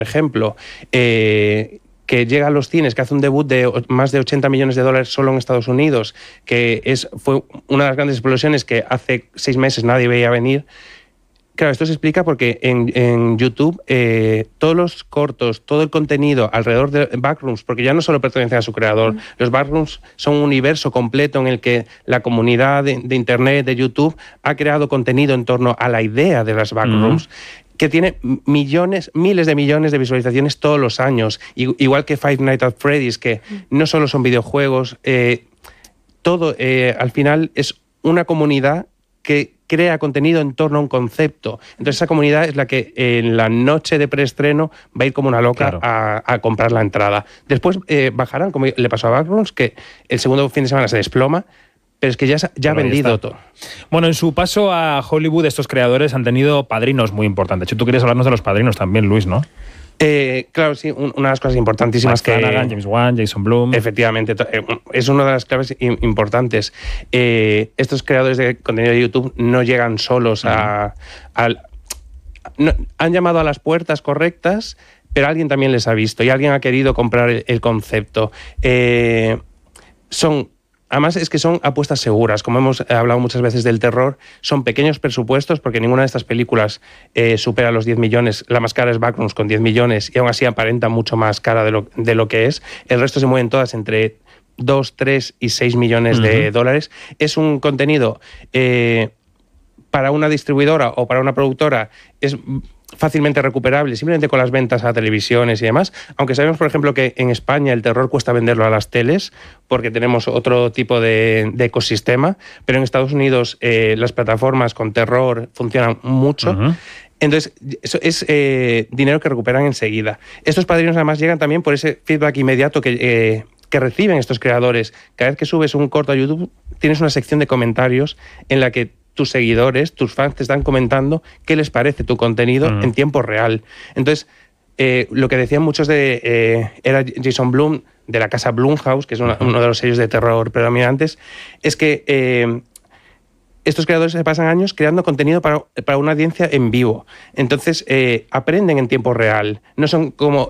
ejemplo, que llega a los cines, que hace un debut de más de $80 millones solo en Estados Unidos, que fue una de las grandes explosiones que hace 6 meses nadie veía venir. Claro, esto se explica porque en YouTube todos los cortos, todo el contenido alrededor de Backrooms, porque ya no solo pertenecen a su creador, los Backrooms son un universo completo en el que la comunidad de Internet, de YouTube, ha creado contenido en torno a la idea de las Backrooms, que tiene miles de millones de visualizaciones todos los años, igual que Five Nights at Freddy's, que no solo son videojuegos, todo al final es una comunidad que crea contenido en torno a un concepto. Entonces esa comunidad es la que en la noche de preestreno va a ir como una loca a comprar la entrada. Después bajarán, como le pasó a Backrooms, que el segundo fin de semana se desploma, pero es que ya ha vendido todo. Bueno, en su paso a Hollywood, estos creadores han tenido padrinos muy importantes. Tú querías hablarnos de los padrinos también, Luis, ¿no? Claro, sí, una de las cosas importantísimas Mike Flanagan, James Wan, Jason Blum. Efectivamente, es una de las claves importantes. Estos creadores de contenido de YouTube no llegan solos han llamado a las puertas correctas, pero alguien también les ha visto y alguien ha querido comprar el concepto. Además es que son apuestas seguras, como hemos hablado muchas veces del terror, son pequeños presupuestos porque ninguna de estas películas supera los 10 millones, la más cara es Backrooms con 10 millones y aún así aparenta mucho más cara de lo que es, el resto se mueven todas entre 2, 3 y 6 millones de dólares. Es un contenido para una distribuidora o para una productora, es fácilmente recuperable, simplemente con las ventas a televisiones y demás, aunque sabemos, por ejemplo, que en España el terror cuesta venderlo a las teles porque tenemos otro tipo de ecosistema, pero en Estados Unidos las plataformas con terror funcionan mucho. Entonces, eso es dinero que recuperan enseguida. Estos padrinos además llegan también por ese feedback inmediato que reciben estos creadores. Cada vez que subes un corto a YouTube, tienes una sección de comentarios en la que tus seguidores, tus fans te están comentando qué les parece tu contenido en tiempo real. Entonces, lo que decían muchos era Jason Blum, de la casa Blumhouse, que es uno de los sellos de terror predominantes, es que estos creadores se pasan años creando contenido para una audiencia en vivo. Entonces, aprenden en tiempo real. No son como...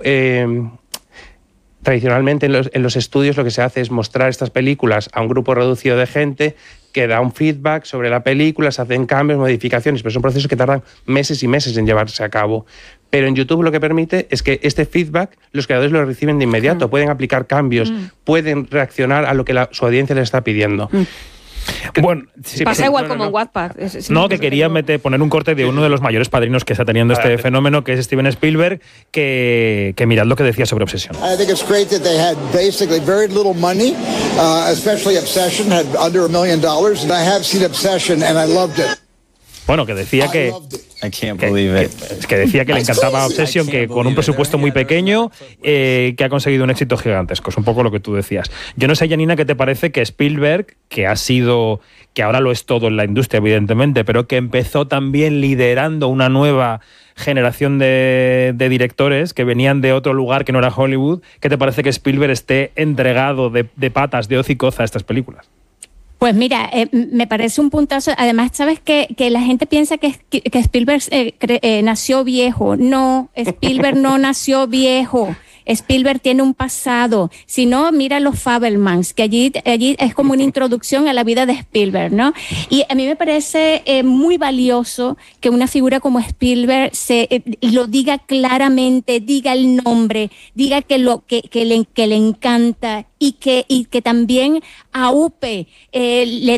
tradicionalmente en los estudios lo que se hace es mostrar estas películas a un grupo reducido de gente que da un feedback sobre la película, se hacen cambios, modificaciones, pero son procesos que tardan meses y meses en llevarse a cabo. Pero en YouTube lo que permite es que este feedback los creadores lo reciben de inmediato, pueden aplicar cambios, pueden reaccionar a lo que su audiencia les está pidiendo. Bueno, sí, pasa igual como en Wattpad. Que quería poner un corte de uno de los mayores padrinos que está teniendo este fenómeno, que es Steven Spielberg, que mirad lo que decía sobre Obsesión. I think it's great that they had basically very little money, especially Obsession had under $1 million, and I have seen Obsession and I loved it. Bueno, que decía que decía que le encantaba Obsession, que con un presupuesto muy pequeño, que ha conseguido un éxito gigantesco. Es un poco lo que tú decías. Yo no sé, Janina, ¿qué te parece que Spielberg, que ahora lo es todo en la industria, evidentemente, pero que empezó también liderando una nueva generación de directores que venían de otro lugar que no era Hollywood, ¿qué te parece que Spielberg esté entregado de patas, de hocicoza a estas películas? Pues mira, me parece un puntazo. Además, ¿sabes que la gente piensa que Spielberg nació viejo? No, Spielberg no nació viejo. Spielberg tiene un pasado. Si no, mira los Fabelmans, que allí es como una introducción a la vida de Spielberg, ¿no? Y a mí me parece muy valioso que una figura como Spielberg lo diga claramente, diga el nombre, diga que le encanta y que también aupe, le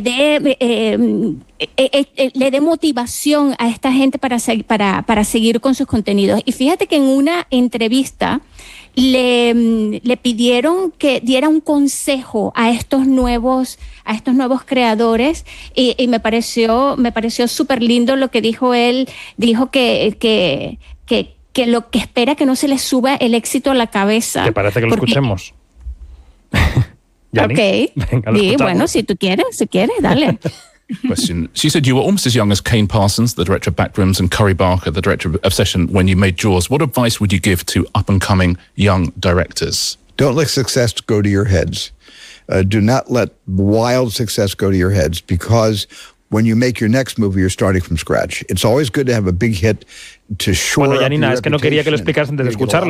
dé motivación a esta gente para seguir con sus contenidos. Y fíjate que en una entrevista le pidieron que diera un consejo a estos nuevos creadores y me pareció súper lindo lo que dijo él. Dijo que lo que espera que no se les suba el éxito a la cabeza. ¿Te parece que lo escuchemos? Ok. Venga, sí, bueno, si quieres, dale. Question. She said you were almost as young as Kane Parsons, the director of Backrooms, and Curry Barker, the director of Obsession, when you made Jaws. What advice would you give to up-and-coming young directors? Don't let success go to your heads. Do not let wild success go to your heads, because when you make your next movie, you're starting from scratch. It's always good to have a big hit to shore up your reputation. Janina, es que no quería que lo explicaras antes de escucharlo.